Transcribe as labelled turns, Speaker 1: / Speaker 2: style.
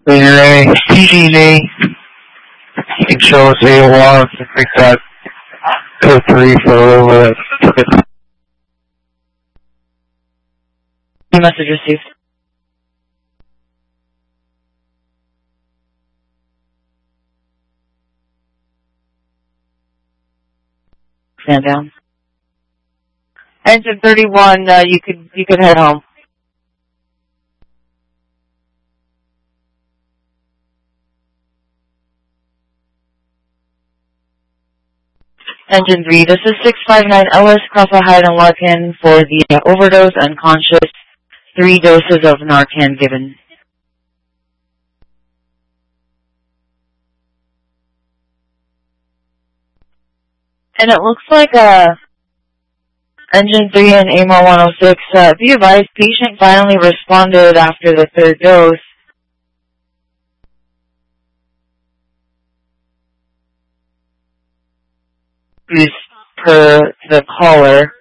Speaker 1: Anyway, PG&E, you can show us AOR if we got code 3 for over that.
Speaker 2: Message received. Stand down. Engine 31, you could head home. Engine 3, this is 659 Ellis, cross a Hyde and Larkin for the overdose, unconscious, 3 doses of Narcan given. And it looks like Engine 3 and AMO 106, be advised, patient finally responded after the 3rd dose. Who's per the caller.